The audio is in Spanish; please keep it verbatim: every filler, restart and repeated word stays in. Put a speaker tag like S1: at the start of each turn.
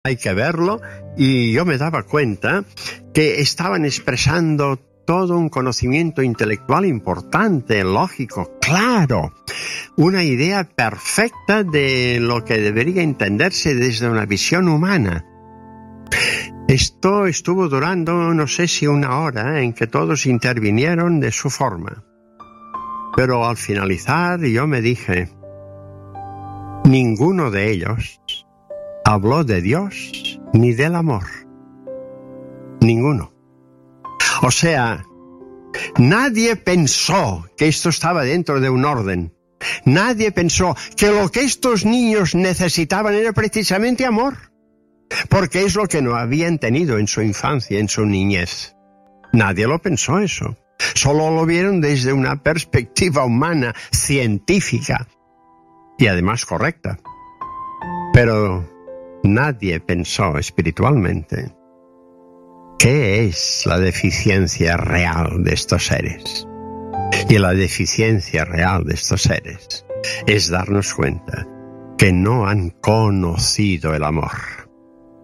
S1: hay que verlo, y yo me daba cuenta que estaban expresando todo un conocimiento intelectual importante, lógico, claro, una idea perfecta de lo que debería entenderse desde una visión humana. Esto estuvo durando, no sé si una hora, en que todos intervinieron de su forma. Pero al finalizar yo me dije, ninguno de ellos habló de Dios ni del amor. Ninguno. O sea, nadie pensó que esto estaba dentro de un orden. Nadie pensó que lo que estos niños necesitaban era precisamente amor, porque es lo que no habían tenido en su infancia, en su niñez. Nadie lo pensó eso. Solo lo vieron desde una perspectiva humana, científica y además correcta. Pero nadie pensó espiritualmente qué es la deficiencia real de estos seres. Y la deficiencia real de estos seres es darnos cuenta que no han conocido el amor.